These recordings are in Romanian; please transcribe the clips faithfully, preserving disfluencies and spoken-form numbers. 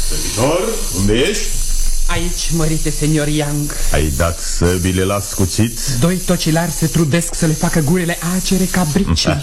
Servitor, unde ești? Aici, mărite senior Young. Ai dat săbile la scuțit? Doi tocilari se trudesc să le facă gurile acere ca bricii.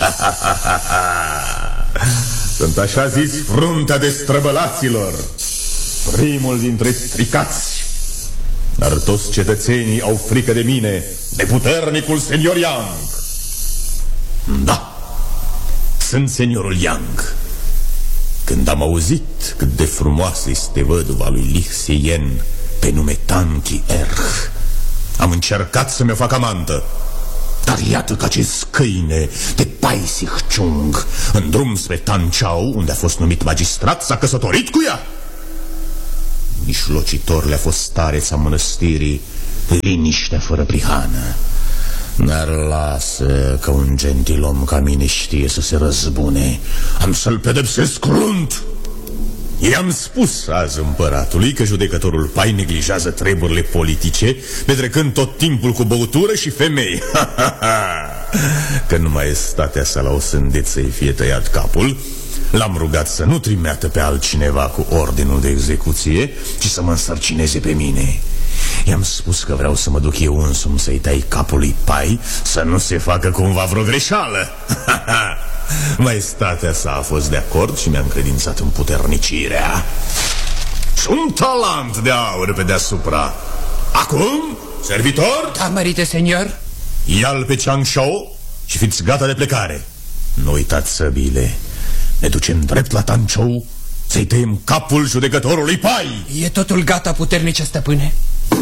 Sunt așa zis fruntea de străbălaților, primul dintre stricați. Dar toți cetățenii au frică de mine, de puternicul senior Young. Da, sunt seniorul Young. Când am auzit cât de frumoasă este văduva lui Lixien pe nume Tanchi Erh, am încercat să mi-o fac amantă. Dar iată că acest câine de Pai Sihchung, în drum spre Tanchau, unde a fost numit magistrat, s-a căsătorit cu ea. Mijlocitor le-a fost stareța mănăstirii, liniștea fără prihană. Dar lasă că un gentilom ca mine știe să se răzbune. Am să-l pedepsesc crunt. I-am spus azi împăratului că judecătorul Pai neglijează treburile politice, petrecând tot timpul cu băutură și femei. Că nu maestatea sa la o sândeț să-i fie tăiat capul. L-am rugat să nu trimeată pe altcineva cu ordinul de execuție, ci să mă însărcineze pe mine. I-am spus că vreau să mă duc eu însumi să-i tai capul lui Pai, să nu se facă cumva vreo greșeală. Maestatea sa a fost de acord și mi-a încredințat împuternicirea. Și un talent de aur pe deasupra. Acum, servitor? Da, mărite senior. Ia-l pe Changshou și fiți gata de plecare. Nu uitați săbile. Ne ducem drept la Tanchou să-i tăiem capul judecătorului Pai. E totul gata, puternice stăpâne.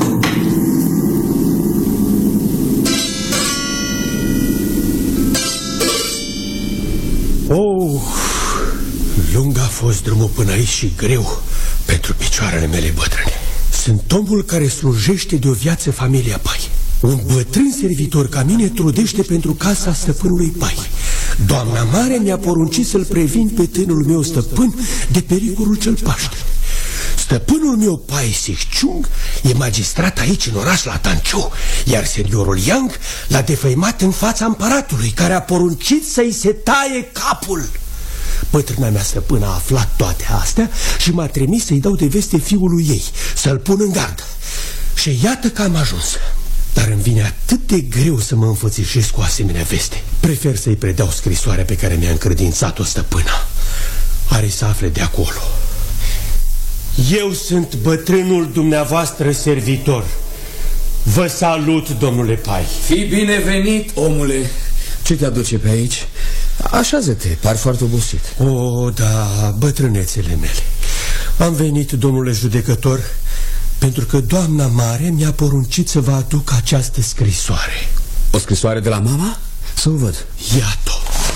Oh, lung a fost drumul până aici și greu pentru picioarele mele bătrâne. Sunt omul care slujește de o viață familia Pai. Un bătrân servitor ca mine trudește pentru casa stăpânului Pai. Doamna mare mi-a poruncit să-l previn pe tânărul meu stăpân de pericolul cel paște. Stăpânul meu, Pai Sihchung, e magistrat aici în oraș la Tanchou, iar seniorul Young l-a defăimat în fața împăratului, care a poruncit să-i se taie capul. Bătrâna mea stăpână a aflat toate astea și m-a trimis să-i dau de veste fiului ei, să-l pun în gardă. Și iată că am ajuns. Dar îmi vine atât de greu să mă înfățișez cu asemenea veste. Prefer să-i predau scrisoarea pe care mi-a încredințat-o stăpâna. Are să afle de acolo. Eu sunt bătrânul dumneavoastră servitor. Vă salut, domnule Pai. Fii binevenit, omule. Ce te aduce pe aici? Așează-te, pari foarte obosit. O, da, bătrânețele mele. Am venit, domnule judecător, pentru că doamna mare mi-a poruncit să vă aduc această scrisoare. O scrisoare de la mama? Să o văd. Iată.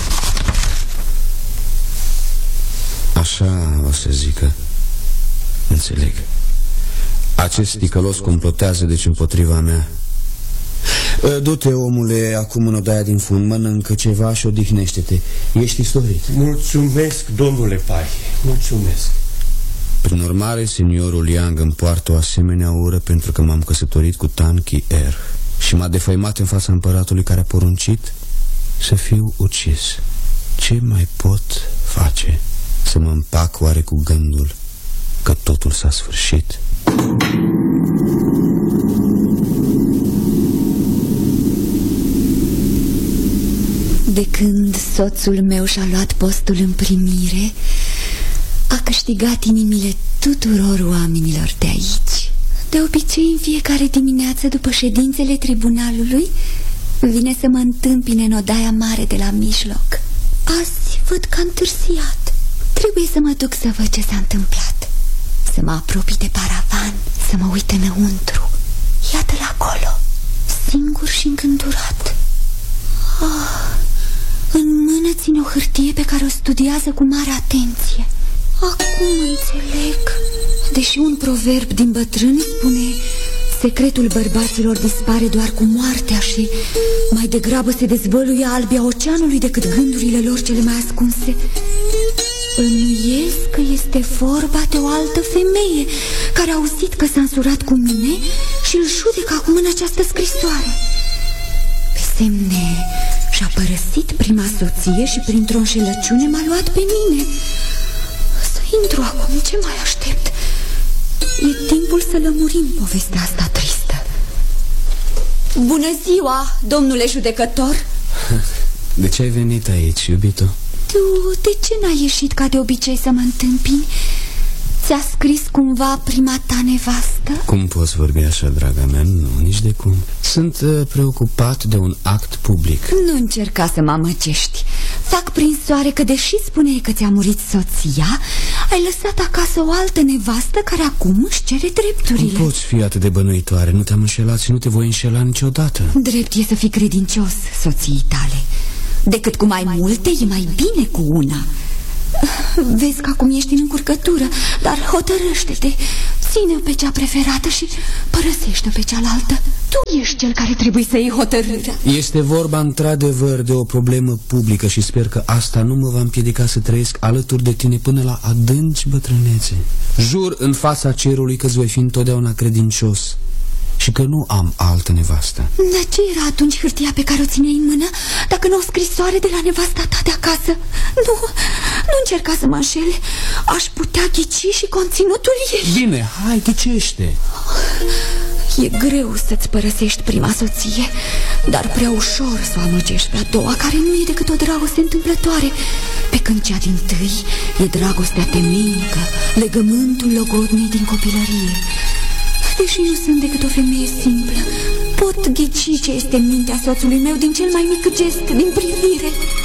Așa o să zică. Înțeleg. Acest ticălos complotează deci împotriva mea. Du-te, omule, acum în odaia din fund, mănâncă ceva și odihnește-te. Ești istorit. Mulțumesc, domnule Pai, mulțumesc. Prin urmare, seniorul Young îmi poartă o asemenea ură pentru că m-am căsătorit cu Tanchi Erh și m-a defăimat în fața împăratului, care a poruncit să fiu ucis. Ce mai pot face? Să mă împac oare cu gândul că totul s-a sfârșit? De când soțul meu și-a luat postul în primire, a câștigat inimile tuturor oamenilor de aici. De obicei, în fiecare dimineață după ședințele tribunalului, vine să mă întâmpine în odaia mare de la mijloc. Azi văd că a întârziat. Trebuie să mă duc să văd ce s-a întâmplat. Să mă apropii de paravan, să mă uit înăuntru. Iată-l acolo, singur și îngândurat. Ah, în mână ține o hârtie pe care o studiază cu mare atenție. Acum înțeleg. Deși un proverb din bătrâni spune: secretul bărbaților dispare doar cu moartea și mai degrabă se dezvăluie albia oceanului decât gândurile lor cele mai ascunse, bănuiesc că este vorba de o altă femeie care a auzit că s-a însurat cu mine și îl judecă acum în această scrisoare. Pe semne și-a părăsit prima soție și printr-o înșelăciune m-a luat pe mine. Să intru acum, ce mai aștept? E timpul să lămurim povestea asta tristă. Bună ziua, domnule judecător. De ce ai venit aici, iubito? Tu de ce n-ai ieșit ca de obicei să mă întâmpini? Ți-a scris cumva prima ta nevastă? Cum poți vorbi așa, draga mea? Nu, nici de cum. Sunt uh, preocupat de un act public. Nu încerca să mă amăgești. Fac prin soare că deși spuneai că ți-a murit soția, ai lăsat acasă o altă nevastă care acum își cere drepturile. Cum poți fi atât de bănuitoare? Nu te-am înșelat și nu te voi înșela niciodată. Drept e să fii credincios soției tale. Decât cu mai multe e mai bine cu una. Vezi că acum ești în încurcătură, dar hotărăște-te. Ține-o pe cea preferată și părăsește-o pe cealaltă. Tu ești cel care trebuie să iei hotărârea. Este vorba într-adevăr de o problemă publică și sper că asta nu mă va împiedica să trăiesc alături de tine până la adânci bătrânețe. Jur în fața cerului că îți voi fi întotdeauna credincios și că nu am altă nevastă. Dar ce era atunci hârtia pe care o țineai în mână, dacă nu o scrisoare de la nevasta ta de acasă? Nu, nu încerca să mă înșeli. Aș putea ghici și conținutul ei. Bine, hai, ghicește. E greu să-ți părăsești prima soție, dar prea ușor să o amăgești pe a doua, care nu e decât o dragoste întâmplătoare, pe când cea dintâi e dragostea temeinică, legământul logodnei din copilărie. Deși nu sunt decât o femeie simplă, pot ghici ce este în mintea soțului meu din cel mai mic gest, din privire.